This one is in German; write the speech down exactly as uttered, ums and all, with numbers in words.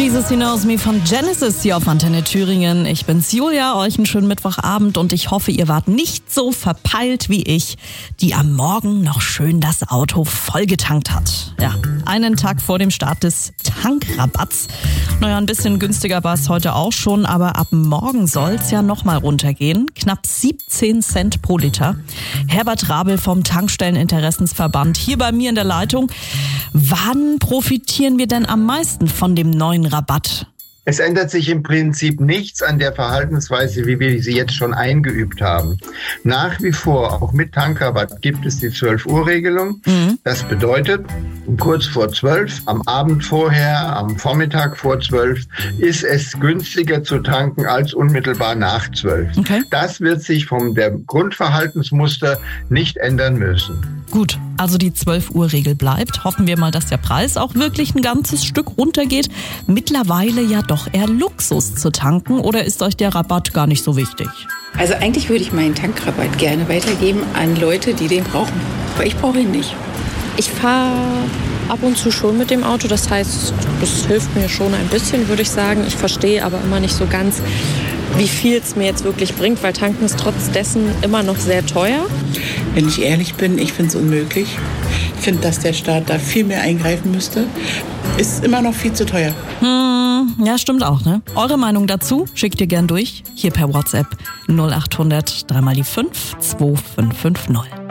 Jesus He Knows Me von Genesis hier auf Antenne Thüringen. Ich bin's Julia, euch einen schönen Mittwochabend und ich hoffe, ihr wart nicht so verpeilt wie ich, die am Morgen noch schön das Auto vollgetankt hat. Ja, einen Tag vor dem Start des Tankrabatts. Naja, ein bisschen günstiger war es heute auch schon, aber ab morgen soll's ja nochmal runtergehen. Knapp siebzehn Cent pro Liter. Herbert Rabel vom Tankstelleninteressensverband hier bei mir in der Leitung. Wann profitieren wir denn am meisten von dem neuen Rabatt? Es ändert sich im Prinzip nichts an der Verhaltensweise, wie wir sie jetzt schon eingeübt haben. Nach wie vor, auch mit Tankrabatt, gibt es die zwölf-Uhr-Regelung. Mhm. Das bedeutet, kurz vor zwölf, am Abend vorher, am Vormittag vor zwölf, ist es günstiger zu tanken als unmittelbar nach zwölf. Okay. Das wird sich vom der Grundverhaltensmuster nicht ändern müssen. Gut, also die zwölf-Uhr-Regel bleibt. Hoffen wir mal, dass der Preis auch wirklich ein ganzes Stück runtergeht. Mittlerweile ja doch eher Luxus zu tanken, oder ist euch der Rabatt gar nicht so wichtig? Also eigentlich würde ich meinen Tankrabatt gerne weitergeben an Leute, die den brauchen. Aber ich brauche ihn nicht. Ich fahre ab und zu schon mit dem Auto. Das heißt, das hilft mir schon ein bisschen, würde ich sagen. Ich verstehe aber immer nicht so ganz, wie viel es mir jetzt wirklich bringt, weil tanken ist trotz dessen immer noch sehr teuer. Wenn ich ehrlich bin, ich finde es unmöglich. Ich finde, dass der Staat da viel mehr eingreifen müsste. Ist immer noch viel zu teuer. Hm, ja, stimmt auch, ne? Eure Meinung dazu schickt ihr gern durch. Hier per WhatsApp null acht hundert drei mal die fünf zwei fünf fünf null.